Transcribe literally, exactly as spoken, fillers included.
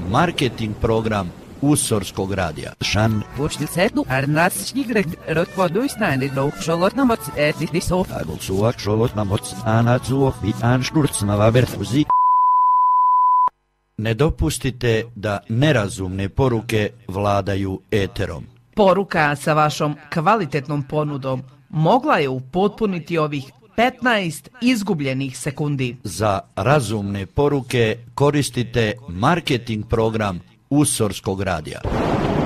marketing program Usorskog radija. Šan. Počti sednu, arnatsnigret, rotvoduisnani, do šolotnamoc, etiti sof. Agolsuak šolotnamoc, anacuok, bitan šturcnava verfuzi. Ne dopustite da nerazumne poruke vladaju eterom. Poruka sa vašom kvalitetnom ponudom mogla je upotpuniti ovih petnaest izgubljenih sekundi. Za razumne poruke koristite marketing program Usorskog radija.